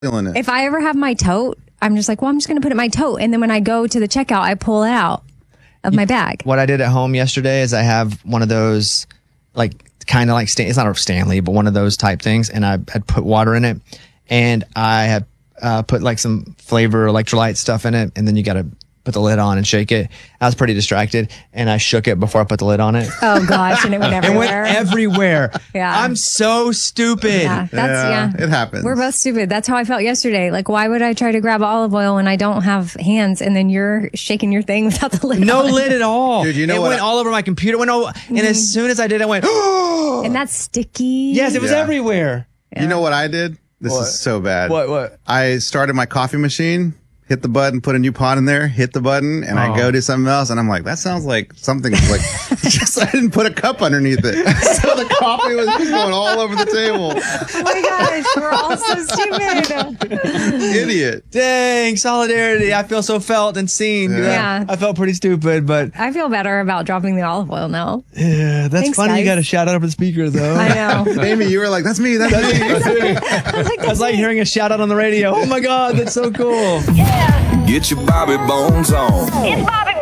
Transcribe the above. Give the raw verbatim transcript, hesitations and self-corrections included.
feeling it. If I ever have my tote, I'm just like, well, I'm just going to put it in my tote. And then when I go to the checkout, I pull it out of my bag. What I did at home yesterday is I have one of those, like, kind of like, Stan- it's not a Stanley, but one of those type things. And I had put water in it. And I had uh, put like some flavor electrolyte stuff in it. And then you got to put the lid on and shake it. I was pretty distracted. And I shook it before I put the lid on it. Oh, gosh. And it went everywhere. It went everywhere. Yeah. I'm so stupid. Yeah, that's, yeah, yeah. It happens. We're both stupid. That's how I felt yesterday. Like, why would I try to grab olive oil when I don't have hands and then you're shaking your thing without the lid No on? lid at all. Dude, you know it what went I- all over my computer. Went all, and as soon as I did, I went, oh! And that's sticky. Yes, it was Yeah. everywhere. You know what I did? This What? is so bad. What, what? I started my coffee machine, hit the button, put a new pot in there, hit the button, and I Oh. go do something else, and I'm like, that sounds like something like, just I didn't put a cup underneath it. So the coffee was just going all over the table. Oh my gosh, we're all so stupid. Idiot. Dang, solidarity. I feel so felt and seen. Yeah. I felt pretty stupid, but I feel better about dropping the olive oil now. yeah, that's Thanks, funny. You guys. got a shout out over the speaker, though. I know. Amy, you were like, that's me, that's me. That's like hearing a shout out on the radio. Oh my God, that's so cool. Get your Bobby Bones on. It's Bobby